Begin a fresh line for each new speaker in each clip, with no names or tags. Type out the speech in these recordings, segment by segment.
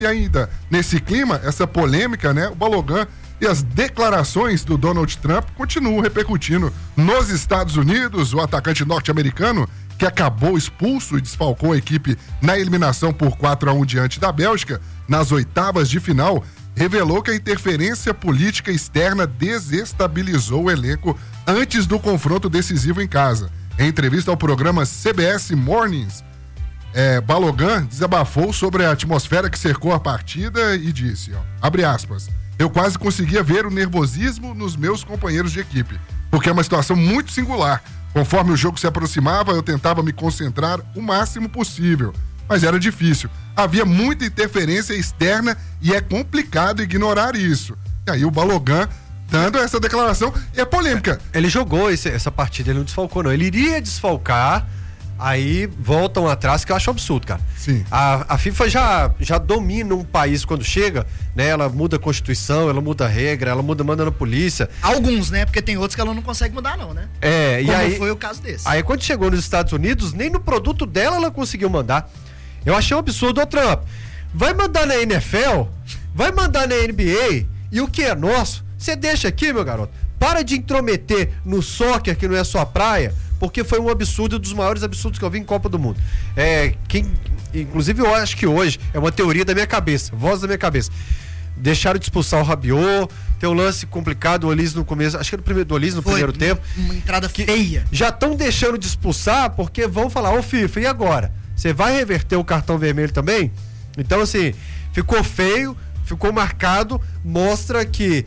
E ainda, nesse clima, essa polêmica, né? O Balogun e as declarações do Donald Trump continuam repercutindo nos Estados Unidos. O atacante norte-americano, que acabou expulso e desfalcou a equipe na eliminação por 4-1 diante da Bélgica, nas oitavas de final, revelou que a interferência política externa desestabilizou o elenco antes do confronto decisivo em casa. Em entrevista ao programa CBS Mornings, Balogun desabafou sobre a atmosfera que cercou a partida e disse, abre aspas, eu quase conseguia ver o nervosismo nos meus companheiros de equipe, porque é uma situação muito singular. Conforme o jogo se aproximava, eu tentava me concentrar o máximo possível, mas era difícil. Havia muita interferência externa e é complicado ignorar isso. E aí o Balogun dando essa declaração, é polêmica.
Ele jogou essa partida, ele não desfalcou não, ele iria desfalcar, aí voltam atrás, que eu acho absurdo, cara.
Sim.
A FIFA já domina um país quando chega, né? Ela muda a Constituição, ela muda a regra, ela manda na polícia.
Alguns, né? Porque tem outros que ela não consegue mudar não, né?
E
como
aí,
foi o caso desse.
Aí quando chegou nos Estados Unidos, nem no produto dela ela conseguiu mandar. Eu achei um absurdo, ô Trump. Vai mandar na NFL, vai mandar na NBA, e o que é nosso, você deixa aqui, meu garoto. Para de intrometer no soccer, que não é sua praia, porque foi um absurdo, dos maiores absurdos que eu vi em Copa do Mundo. Inclusive, eu acho que hoje é uma teoria da minha cabeça, voz da minha cabeça. Deixaram de expulsar o Rabiot, tem um lance complicado, o Olise no começo, acho que era do Olise no primeiro tempo.
Uma entrada feia.
Já estão deixando de expulsar porque vão falar, FIFA, e agora? Você vai reverter o cartão vermelho também? Então, assim, ficou feio, ficou marcado, mostra que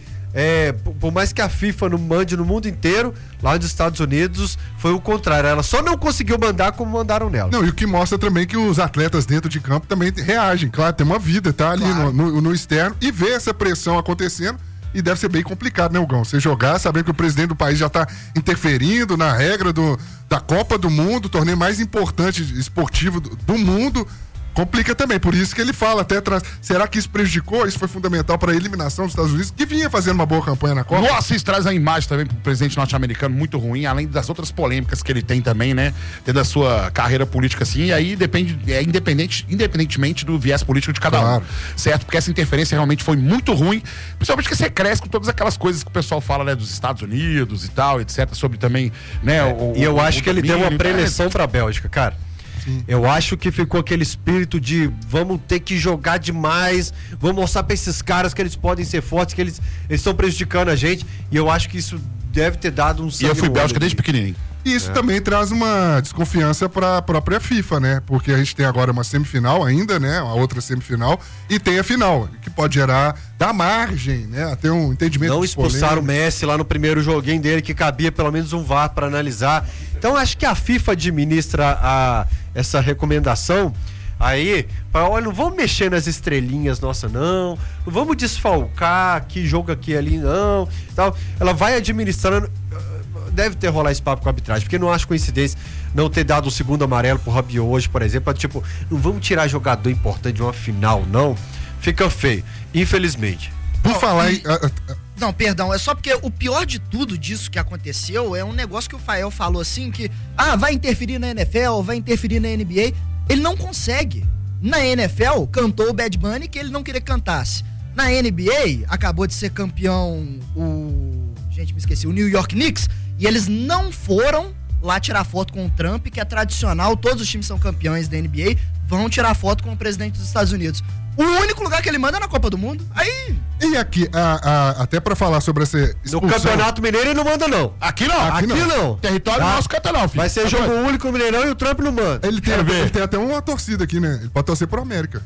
por mais que a FIFA não mande no mundo inteiro, lá nos Estados Unidos foi o contrário, ela só não conseguiu mandar como mandaram nela.
Não, e o que mostra também que os atletas dentro de campo também reagem, claro, tem uma vida, tá ali no externo, e vê essa pressão acontecendo, e deve ser bem complicado, né, Hugão? Você jogar, sabendo que o presidente do país já tá interferindo na regra da Copa do Mundo, o torneio mais importante esportivo do mundo, complica também, por isso que ele fala até atrás. Será que isso prejudicou? Isso foi fundamental para a eliminação dos Estados Unidos, que vinha fazendo uma boa campanha na Copa?
Nossa, isso traz a imagem também pro presidente norte-americano muito ruim, além das outras polêmicas que ele tem também, né? Dentro da sua carreira política, assim, e aí independentemente do viés político de cada um, certo? Porque essa interferência realmente foi muito ruim, principalmente que você cresce com todas aquelas coisas que o pessoal fala, né, dos Estados Unidos e tal, etc, sobre também, né?
E eu acho que ele deu uma preleção pra Bélgica, cara. Sim. Eu acho que ficou aquele espírito de vamos ter que jogar demais, vamos mostrar pra esses caras que eles podem ser fortes, que eles estão prejudicando a gente, e eu acho que isso deve ter dado um sangue.
E eu fui Bélgica desde pequenininho.
E isso também traz uma desconfiança para a própria FIFA, né? Porque a gente tem agora uma semifinal ainda, né? A outra semifinal, e tem a final, que pode dar margem, né? Até um entendimento.
Não expulsaram o Messi lá no primeiro joguinho dele, que cabia pelo menos um VAR para analisar. Então acho que a FIFA administra essa recomendação aí, olha, não vamos mexer nas estrelinhas nossa não vamos desfalcar que jogo aqui e ali não, tal. Ela vai administrando. Deve ter rolado esse papo com a arbitragem, porque não acho coincidência não ter dado o segundo amarelo pro Rabiot hoje, por exemplo, tipo, não vamos tirar jogador importante de uma final, não, fica feio, infelizmente.
Por falar em...
Não, perdão, é só porque o pior de tudo disso que aconteceu é um negócio que o Fael falou assim, que vai interferir na NFL, vai interferir na NBA, ele não consegue. Na NFL, cantou o Bad Bunny que ele não queria que cantasse. Na NBA, acabou de ser campeão o New York Knicks, e eles não foram lá tirar foto com o Trump, que é tradicional, todos os times são campeões da NBA, vão tirar foto com o presidente dos Estados Unidos. O único lugar que ele manda é na Copa do Mundo. Aí...
E aqui, até pra falar sobre essa expulsão...
No Campeonato Mineiro ele não manda, não.
Aqui não. Território nosso canta não, filho.
Vai ser jogo único no Mineirão e o Trump não manda.
Ele tem até uma torcida aqui, né? Ele pode torcer pro América.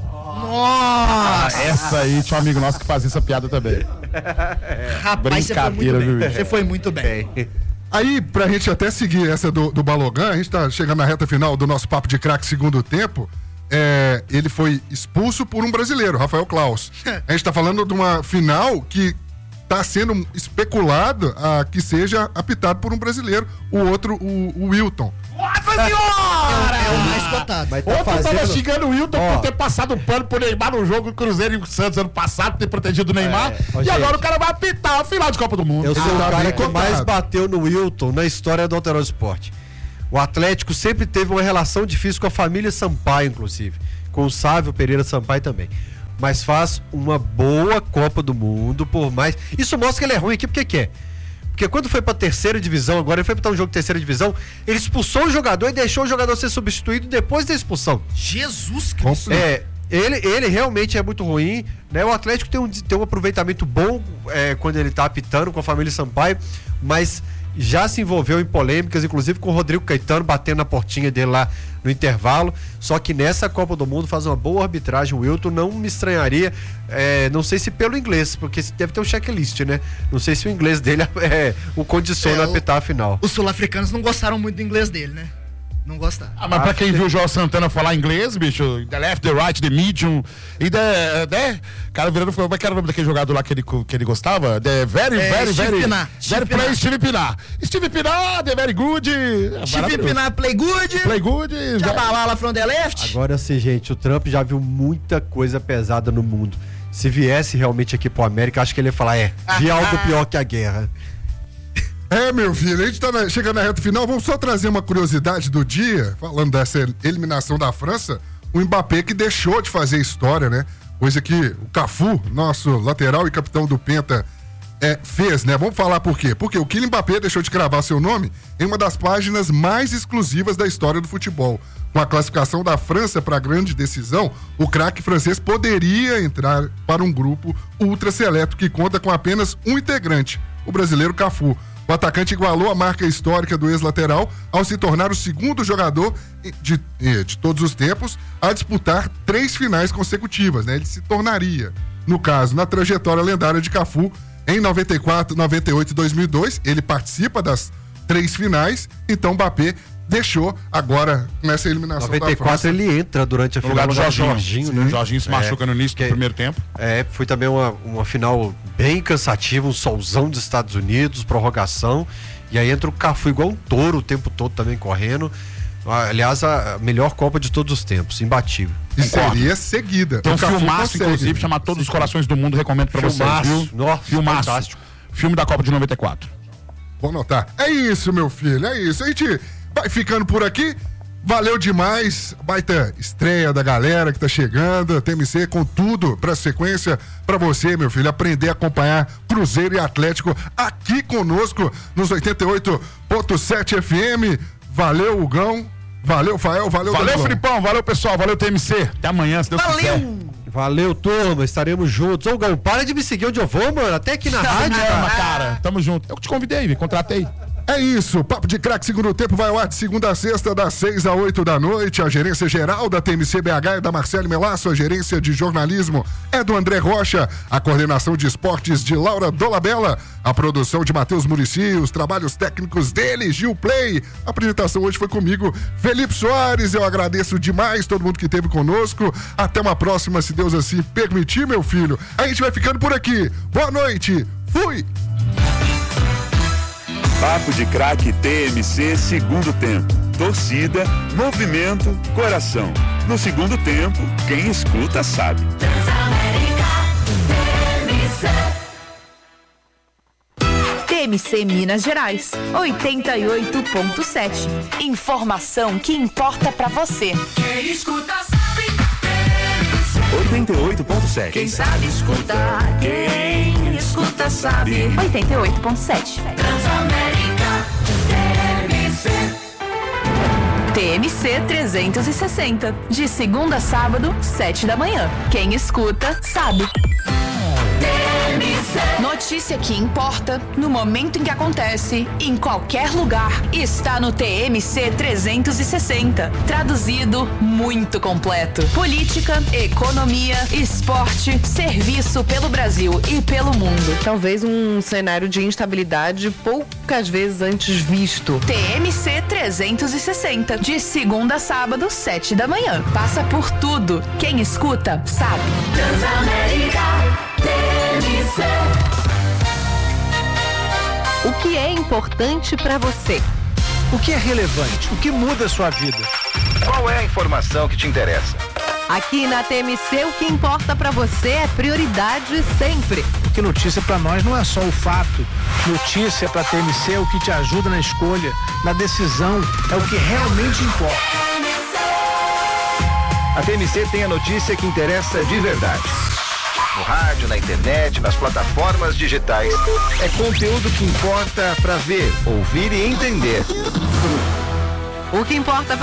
Nossa!
Essa aí tinha um amigo nosso que fazia essa piada também.
Rapaz, você foi muito bem.
Aí, pra gente até seguir essa do Balogun, a gente tá chegando na reta final do nosso Papo de Craque segundo tempo. Ele foi expulso por um brasileiro, Rafael Claus. A gente tá falando de uma final que tá sendo especulado que seja apitado por um brasileiro, o outro, o Wilton.
Nossa senhora!
É o mais cotado.
Outro tava xingando o Wilton por ter passado um pano pro Neymar no jogo do Cruzeiro e o Santos ano passado, ter protegido o Neymar. E agora o cara vai apitar a final de Copa do Mundo.
Eu sou o cara que mais bateu no Wilton na história do Alterosa Esporte. O Atlético sempre teve uma relação difícil com a família Sampaio, inclusive. Com o Sávio Pereira Sampaio também. mas faz uma boa Copa do Mundo, por mais... Isso mostra que ele é ruim aqui, porque quer. Porque quando foi pra terceira divisão, agora ele foi botar um jogo de terceira divisão, ele expulsou o jogador e deixou o jogador ser substituído depois da expulsão.
Jesus Cristo.
Ele realmente é muito ruim, né? O Atlético tem um aproveitamento bom quando ele tá apitando com a família Sampaio, mas já se envolveu em polêmicas, inclusive com o Rodrigo Caetano batendo na portinha dele lá no intervalo. Só que nessa Copa do Mundo faz uma boa arbitragem. O Wilton não me estranharia, não sei se pelo inglês, porque deve ter um checklist, né? Não sei se o inglês dele o condiciona a apitar a final.
Os sul-africanos não gostaram muito do inglês dele, né? Não gostaram.
Mas pra quem viu o João Santana falar inglês, bicho, the left, the right, the medium, e cara virando, como é que era o nome daquele jogador lá que ele gostava? The very Steve Pinar. Steve Pinar, the very good.
Steve Pinar, play good. Jabalala from the left.
Agora sim, gente, o Trump já viu muita coisa pesada no mundo. Se viesse realmente aqui pro América, acho que ele ia falar, vi algo pior que a guerra.
Meu filho, a gente tá chegando na reta final, vamos só trazer uma curiosidade do dia, falando dessa eliminação da França, o Mbappé que deixou de fazer história, né? Coisa que o Cafu, nosso lateral e capitão do Penta, fez, né? Vamos falar por quê? Porque o Kylian Mbappé deixou de cravar seu nome em uma das páginas mais exclusivas da história do futebol. Com a classificação da França para a grande decisão, o craque francês poderia entrar para um grupo ultra seleto que conta com apenas um integrante, o brasileiro Cafu. O atacante igualou a marca histórica do ex-lateral ao se tornar o segundo jogador de todos os tempos a disputar 3 finais consecutivas, né? Ele se tornaria, no caso, na trajetória lendária de Cafu, em 94, 98 e 2002, ele participa das 3 finais, então Mbappé deixou agora nessa eliminação
94
da França.
Ele entra durante a final
do
Jorginho, né?
O Jorginho se machuca no início do primeiro tempo.
Foi também uma final bem cansativa, um solzão dos Estados Unidos, prorrogação, e aí entra o Cafu igual um touro o tempo todo também correndo. Aliás, a melhor Copa de todos os tempos, imbatível.
E seria seguida.
Tem um filmaço, inclusive, chamado Todos os Corações do Mundo, recomendo pra vocês, viu?
Nossa,
filmaço.
fantástico.
Filme da Copa de 94.
Vou anotar. É isso, meu filho, é isso. A gente vai ficando por aqui. Valeu demais. Baita estreia da galera que tá chegando. TMC com tudo pra sequência pra você, meu filho, aprender a acompanhar Cruzeiro e Atlético aqui conosco nos 88.7 FM. Valeu, Hugão. Valeu, Fael. Valeu,
Filipão. Valeu, pessoal. Valeu, TMC. Até amanhã, se Deus quiser.
Valeu, turma. Estaremos juntos. Ô, Gão, para de me seguir onde eu vou, mano. Até aqui na rádio.
Cara. Tamo junto. Eu te convidei, me contratei.
É isso, Papo de Craque Segundo Tempo vai ao ar de segunda a sexta, das 6 às 8 da noite. A gerência geral da TMC BH é da Marcele Melasso, a gerência de jornalismo é do André Rocha, a coordenação de esportes de Laura Dolabella, a produção de Matheus Muricy, os trabalhos técnicos dele, Gil Play. A apresentação hoje foi comigo, Felipe Soares. Eu agradeço demais todo mundo que esteve conosco. Até uma próxima, se Deus assim permitir, meu filho. A gente vai ficando por aqui. Boa noite. Fui!
Papo de Craque TMC Segundo Tempo. Torcida, movimento, coração. No segundo tempo, quem escuta sabe.
TMC Minas Gerais, 88.7. Informação que importa pra você.
Quem escuta sabe.
88.7.
Quem sabe escutar. Quem escuta sabe.
88.7.
Transamérica
TMC 360. De segunda a sábado, 7 da manhã. Quem escuta, sabe. Notícia que importa, no momento em que acontece, em qualquer lugar, está no TMC 360. Traduzido, muito completo. Política, economia, esporte, serviço pelo Brasil e pelo mundo.
Talvez um cenário de instabilidade poucas vezes antes visto.
TMC 360. De segunda a sábado, 7 da manhã. Passa por tudo. Quem escuta, sabe.
Transamérica TMC.
O que é importante pra você?
O que é relevante? O que muda a sua vida?
Qual é a informação que te interessa?
Aqui na TMC, o que importa pra você é prioridade sempre.
Porque notícia pra nós não é só o fato. Notícia pra TMC é o que te ajuda na escolha, na decisão, é o que realmente importa.
A TMC tem a notícia que interessa de verdade. No rádio, na internet, nas plataformas digitais. É conteúdo que importa para ver, ouvir e entender.
O que importa